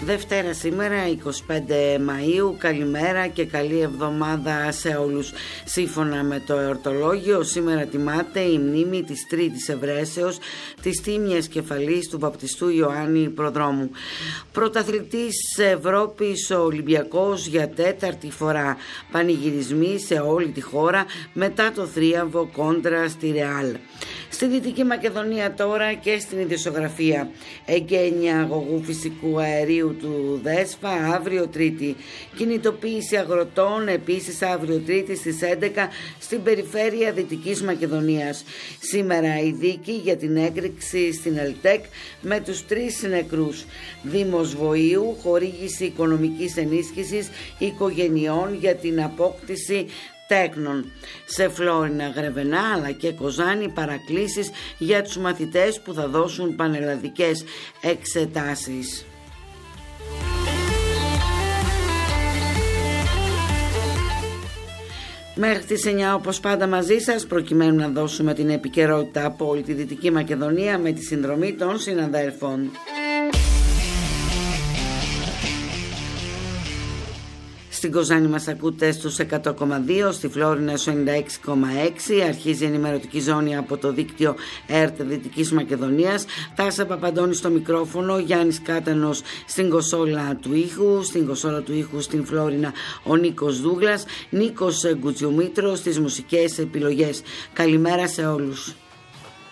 Δευτέρα σήμερα 25 Μαΐου, καλημέρα και καλή εβδομάδα σε όλους. Σύμφωνα με το εορτολόγιο, σήμερα τιμάται η μνήμη της Τρίτης Ευρέσεως της τίμιας κεφαλής του βαπτιστού Ιωάννη Προδρόμου. Πρωταθλητής Ευρώπης ο Ολυμπιακός για τέταρτη φορά. Πανηγυρισμοί σε όλη τη χώρα μετά το θρίαμβο κόντρα στη Ρεάλ. Στη Δυτική Μακεδονία τώρα και στην ειδησιογραφία. Εγγένεια αγωγού φυσικού αερίου του ΔΕΣΦΑ αύριο Τρίτη. Κινητοποίηση αγροτών επίσης αύριο Τρίτη στις 11 στην περιφέρεια Δυτικής Μακεδονίας. Σήμερα η δίκη για την έκρηξη στην ΕΛΤΕΚ με τους 3 νεκρούς. Δήμος Βοήου, χορήγηση οικονομικής ενίσχυσης οικογενειών για την απόκτηση τέκνων. Σε Φλόρινα, Γρεβενά αλλά και Κοζάνη παρακλήσεις για τους μαθητές που θα δώσουν πανελλαδικές εξετάσεις. Μέχρι τις 9 όπως πάντα μαζί σας, προκειμένου να δώσουμε την επικαιρότητα από όλη τη Δυτική Μακεδονία με τη συνδρομή των συναδέλφων. Στην Κοζάνη μας ακούτε στους 100,2, στη Φλόρινα στους 96,6. Αρχίζει η ενημερωτική ζώνη από το δίκτυο ΕΡΤ Δυτικής Μακεδονίας. Τάσα Παπαντώνη στο μικρόφωνο, Γιάννης Κάτανος στην κονσόλα του ήχου. Στην κονσόλα του ήχου στην Φλόρινα ο Νίκος Δούγλας, Νίκος Γκουτσιουμήτρος στις μουσικές επιλογές. Καλημέρα σε όλους.